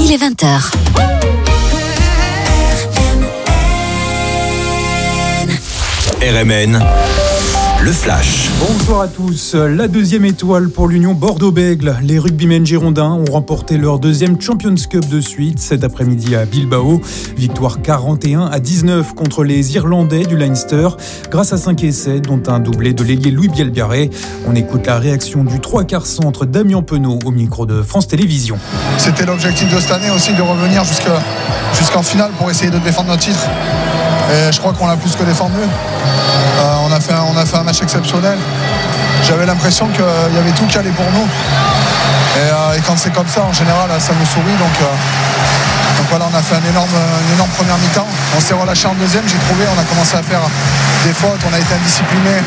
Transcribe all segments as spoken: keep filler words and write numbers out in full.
il est vingt heures. R M N, le Flash. Bonsoir à tous. La deuxième étoile pour l'Union Bordeaux-Bègles. Les rugbymen girondins ont remporté leur deuxième Champions Cup de suite cet après-midi à Bilbao. Victoire quarante et un à dix-neuf contre les Irlandais du Leinster grâce à cinq essais, dont un doublé de l'ailier Louis Bielbiarré. On écoute la réaction du trois quarts centre Damien Penaud au micro de France Télévisions. C'était l'objectif de cette année aussi, de revenir jusqu'à, jusqu'en finale pour essayer de défendre notre titre. Et je crois qu'on l'a plus que défendu. Euh, on, a fait un, on a fait un match exceptionnel. J'avais l'impression qu'il y avait tout qui allait pour nous. Et, euh, et quand c'est comme ça, en général, ça me sourit. Donc, euh, donc voilà, on a fait un énorme, une énorme première mi-temps. On s'est relâché en deuxième, j'ai trouvé. On a commencé à faire des fautes, on a été indisciplinés.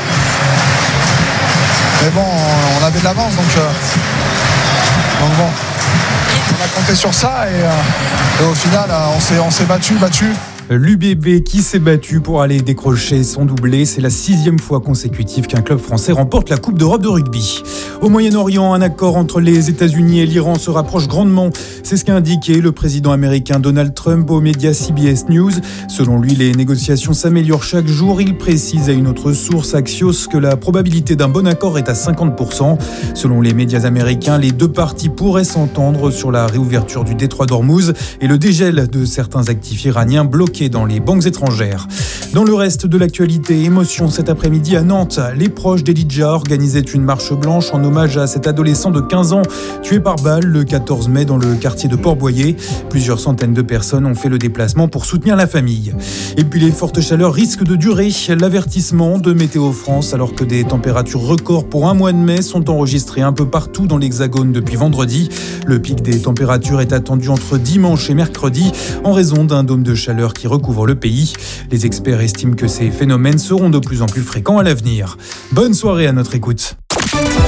Mais bon, on avait de l'avance. Donc, euh, donc bon, on a compté sur ça. Et, euh, et au final, on s'est, on s'est battu, battu. L'U B B qui s'est battu pour aller décrocher son doublé. C'est la sixième fois consécutive qu'un club français remporte la Coupe d'Europe de rugby. Au Moyen-Orient, un accord entre les États-Unis et l'Iran se rapproche grandement. C'est ce qu'a indiqué le président américain Donald Trump aux médias C B S News. Selon lui, les négociations s'améliorent chaque jour. Il précise à une autre source, Axios, que la probabilité d'un bon accord est à cinquante pour cent. Selon les médias américains, les deux parties pourraient s'entendre sur la réouverture du détroit d'Ormuz et le dégel de certains actifs iraniens bloqués dans les banques étrangères. Dans le reste de l'actualité, émotion cet après-midi à Nantes. Les proches d'Elijah organisaient une marche blanche en hommage à cet adolescent de quinze ans tué par balle le quatorze mai dans le quartier de Port-Boyer. Plusieurs centaines de personnes ont fait le déplacement pour soutenir la famille. Et puis les fortes chaleurs risquent de durer. L'avertissement de Météo France, alors que des températures records pour un mois de mai sont enregistrées un peu partout dans l'Hexagone depuis vendredi. Le pic des températures est attendu entre dimanche et mercredi en raison d'un dôme de chaleur qui recouvre le pays. Les experts estiment que ces phénomènes seront de plus en plus fréquents à l'avenir. Bonne soirée à notre écoute.